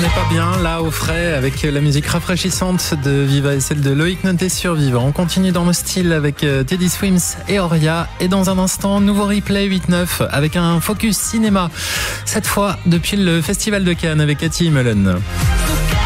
n'est pas bien là au frais avec la musique rafraîchissante de Viva et celle de Loïc Noté sur Viva. On continue dans le style avec Teddy Swims et Oria, et dans un instant nouveau replay 8-9 avec un focus cinéma, cette fois depuis le Festival de Cannes avec Cathy Mullen.